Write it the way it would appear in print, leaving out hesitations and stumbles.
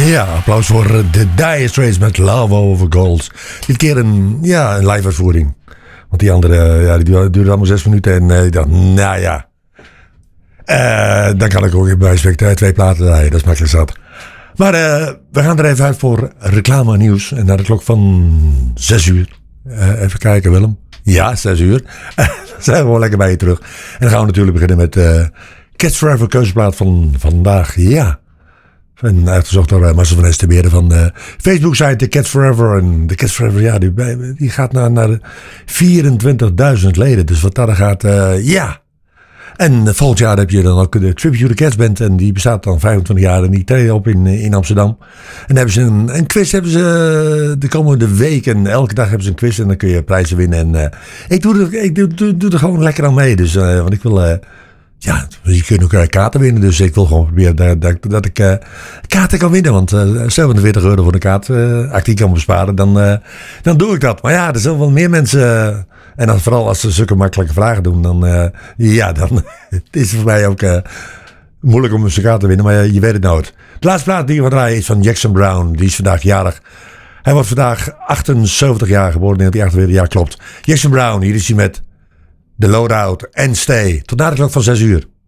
Ja, applaus voor de Dire Straits met Love Over Gold. Dit keer een live uitvoering. Want die andere, die duurde allemaal 6 minuten. En ik dacht, nou ja. Dan kan ik ook in bijspek 2 platen draaien. Dat is makkelijk zat. Maar we gaan er even uit voor reclame nieuws. En naar de klok van 6 uur. Even kijken, Willem. Ja, 6 uur. Dan zijn we gewoon lekker bij je terug. En dan gaan we natuurlijk beginnen met Cats Forever, keuzeplaat van vandaag. Ja. En uitgezocht door Marcel van Esteberen van de Facebook-site The Cats Forever. En de Cats Forever, ja, die gaat naar de 24.000 leden. Dus wat daar gaat, ja. En volgend jaar heb je dan ook de Tribute to the Cats Band. En die bestaat dan 25 jaar en die treden op in Amsterdam. En dan hebben ze een quiz hebben ze de komende week. En elke dag hebben ze een quiz en dan kun je prijzen winnen. En ik doe er gewoon lekker aan mee. Dus, want ik wil... ja, je kunt ook kaarten winnen. Dus ik wil gewoon proberen dat ik kaarten kan winnen. Want 47 euro voor de kaart, als ik die kan besparen, dan doe ik dat. Maar ja, er zijn wel meer mensen... en dan, vooral als ze zulke makkelijke vragen doen, dan is het voor mij ook moeilijk om een kaart te winnen. Maar je weet het nooit. De laatste plaat die we draaien is van Jackson Browne. Die is vandaag jarig. Hij wordt vandaag 78 jaar geboren. In het 48 jaar klopt. Jackson Browne, hier is hij met... The Loadout en Stay. Tot na de klok van 6 uur.